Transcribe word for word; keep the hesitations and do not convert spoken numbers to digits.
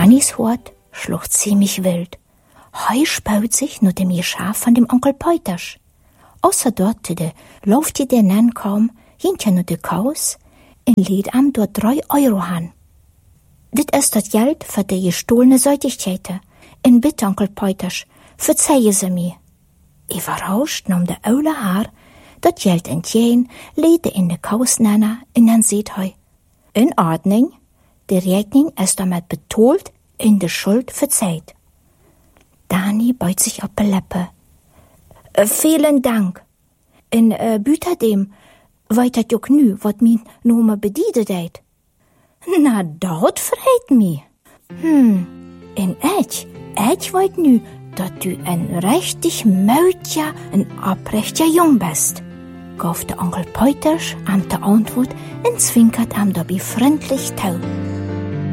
Dannys Hort schlucht ziemlich wild. Hei spaut sich nur dem Geschaf von dem Onkel Peuters. Außer dort de lauft die den Nen kaum, hinter nur de Kaus, in lädt am dort drei Euro han. Dit ist das Geld für die gestohlene Säutigkeiten. In bitte, Onkel Peuters, verzeihe sie mir. Überrascht nahm der Eule Haar dat Geld entjeen, lädt in de Kaus nenner, und dann seht hei. In Ordnung, die Rechnung ist damit betolt, in de Schuld verzeiht. Dani beut sich auf die Lippe. Äh, vielen Dank. In äh, Büterdem weitet jo knü, wat min Nome bediedet deit. Na, dort verrät mi. Hm, in Ech, Ech weit nü, dat du ein richtig mötja, ein abrechter Jung bist. Gauf der Onkel Peuters am der Antwort und zwinkert am dabei freundlich tau.